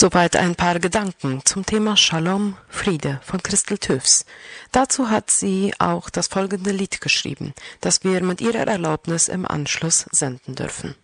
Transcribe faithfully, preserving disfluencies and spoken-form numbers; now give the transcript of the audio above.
Soweit ein paar Gedanken zum Thema Shalom, Friede von Christel Tüfs. Dazu hat sie auch das folgende Lied geschrieben, das wir mit ihrer Erlaubnis im Anschluss senden dürfen.